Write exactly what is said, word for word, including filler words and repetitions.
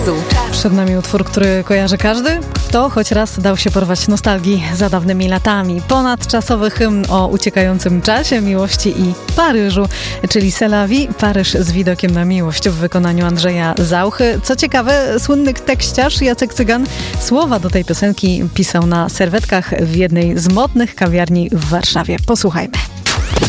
Przed nami utwór, który kojarzy każdy, kto choć raz dał się porwać nostalgii za dawnymi latami. Ponadczasowy hymn o uciekającym czasie, miłości i Paryżu, czyli C'est la vie, Paryż z widokiem na miłość w wykonaniu Andrzeja Zauchy. Co ciekawe, słynny tekściarz Jacek Cygan słowa do tej piosenki pisał na serwetkach w jednej z modnych kawiarni w Warszawie. Posłuchajmy.